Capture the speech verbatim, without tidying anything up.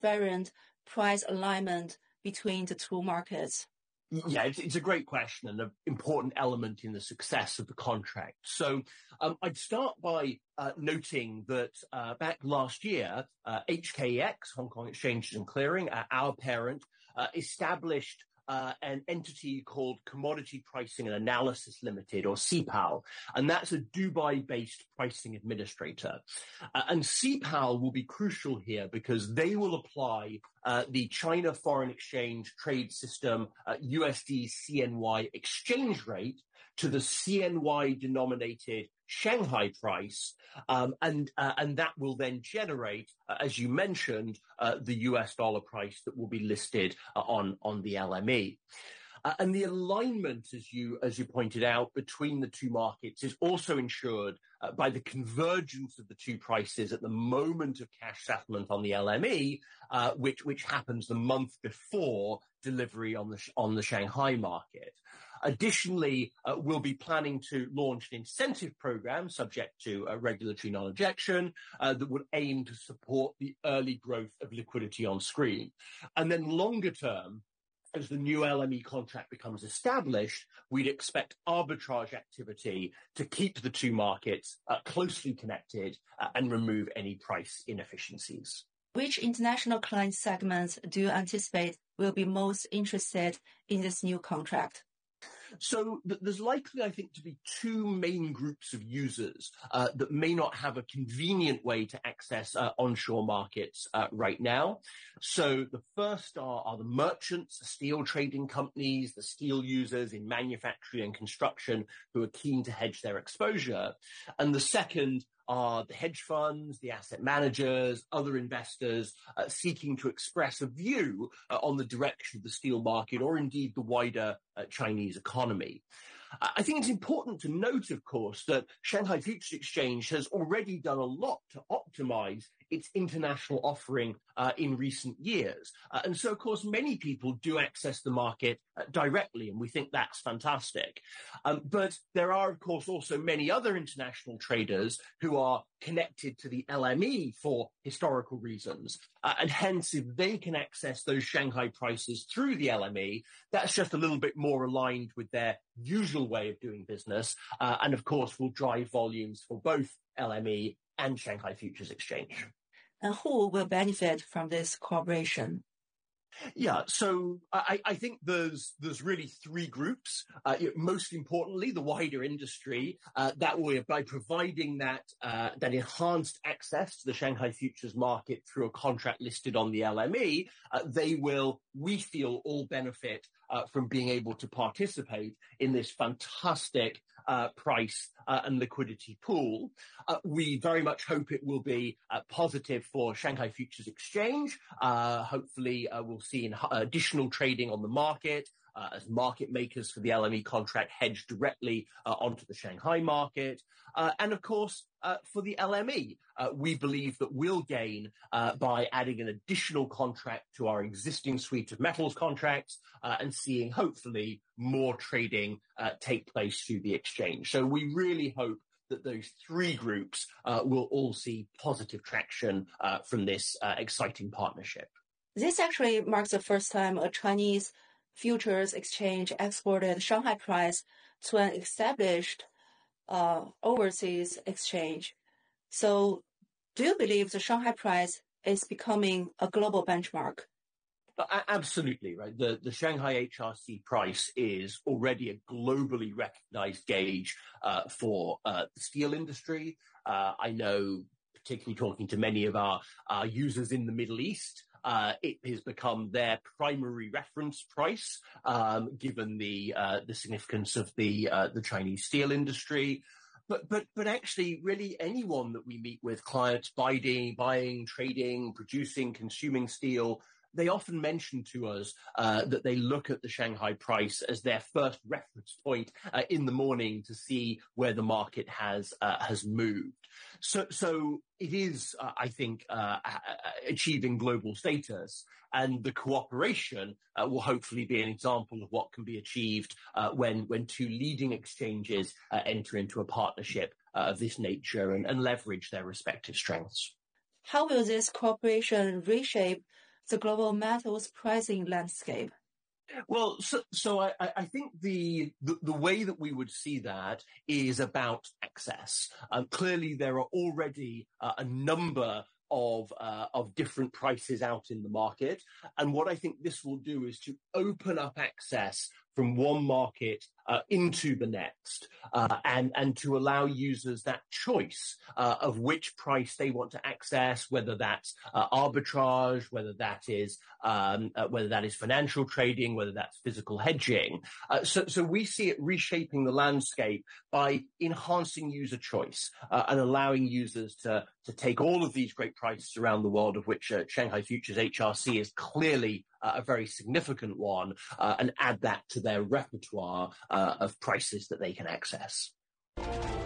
invariant price alignment between the two markets? Yeah, it's, it's a great question and an important element in the success of the contract. So um, I'd start by uh, noting that uh, back last year, uh, H K E X, Hong Kong Exchanges and Clearing, uh, our parent, uh, established Uh, an entity called Commodity Pricing and Analysis Limited, or C P A L, and that's a Dubai-based pricing administrator. Uh, and C P A L will be crucial here because they will apply uh, the China Foreign Exchange Trade System uh, U S D C N Y exchange rate to the C N Y-denominated Shanghai price, um, and uh, and that will then generate, uh, as you mentioned, uh, the U S dollar price that will be listed uh, on on the L M E. Uh, and the alignment, as you as you pointed out, between the two markets is also ensured uh, by the convergence of the two prices at the moment of cash settlement on the L M E, uh, which which happens the month before delivery on the on the Shanghai market. Additionally, uh, we'll be planning to launch an incentive program subject to uh, regulatory non-objection uh, that would aim to support the early growth of liquidity on screen. And then longer term, as the new L M E contract becomes established, we'd expect arbitrage activity to keep the two markets uh, closely connected uh, and remove any price inefficiencies. Which international client segments do you anticipate will be most interested in this new contract? So th- there's likely, I think, to be two main groups of users uh, that may not have a convenient way to access uh, onshore markets uh, right now. So the first are, are the merchants, the steel trading companies, the steel users in manufacturing and construction who are keen to hedge their exposure. And the second are the hedge funds, the asset managers, other investors uh, seeking to express a view uh, on the direction of the steel market or indeed the wider uh, Chinese economy. I think it's important to note, of course, that Shanghai Futures Exchange has already done a lot to optimize its international offering uh, in recent years. Uh, and so, of course, many people do access the market uh, directly, and we think that's fantastic. Um, but there are, of course, also many other international traders who are connected to the L M E for historical reasons. Uh, and hence, if they can access those Shanghai prices through the L M E, that's just a little bit more aligned with their usual way of doing business. Uh, and, of course, will drive volumes for both L M E and Shanghai Futures Exchange. And who will benefit from this cooperation? Yeah, so I, I think there's there's really three groups. Uh, most importantly, the wider industry uh, that will, by providing that uh, that enhanced access to the Shanghai futures market through a contract listed on the L M E, uh, they will, we feel, all benefit uh, from being able to participate in this fantastic uh, price uh, and liquidity pool. Uh, we very much hope it will be uh, positive for Shanghai Futures Exchange. Uh, hopefully, uh, we'll see in additional trading on the market uh, as market makers for the L M E contract hedge directly uh, onto the Shanghai market. Uh, and of course, uh, for the L M E, uh, we believe that we'll gain uh, by adding an additional contract to our existing suite of metals contracts uh, and seeing, hopefully, more trading uh, take place through the exchange. So we really hope that those three groups uh, will all see positive traction uh, from this uh, exciting partnership. This actually marks the first time a Chinese futures exchange exported Shanghai price to an established uh, overseas exchange. So do you believe the Shanghai price is becoming a global benchmark? Absolutely, right. The, the Shanghai H R C price is already a globally recognized gauge uh, for uh, the steel industry. Uh, I know, particularly talking to many of our, our users in the Middle East, Uh, it has become their primary reference price, um, given the uh, the significance of the uh, the Chinese steel industry. But but but actually, really, anyone that we meet with, clients buying, buying, trading, producing, consuming steel, they often mention to us uh, that they look at the Shanghai price as their first reference point uh, in the morning to see where the market has uh, has moved. So so it is, uh, I think, uh, achieving global status, and the cooperation uh, will hopefully be an example of what can be achieved uh, when when two leading exchanges uh, enter into a partnership uh, of this nature and, and leverage their respective strengths. How will this cooperation reshape the global metals pricing landscape? Well, so, so I, I think the, the the way that we would see that is about access. Um, clearly, there are already uh, a number of uh, of different prices out in the market, and what I think this will do is to open up access from one market uh, into the next, uh, and and to allow users that choice uh, of which price they want to access, whether that's uh, arbitrage, whether that is um, uh, whether that is financial trading, whether that's physical hedging. Uh, so, so we see it reshaping the landscape by enhancing user choice uh, and allowing users to to take all of these great prices around the world, of which uh, Shanghai Futures H R C is clearly uh, a very significant one, uh, and add that to their repertoire uh, of prices that they can access.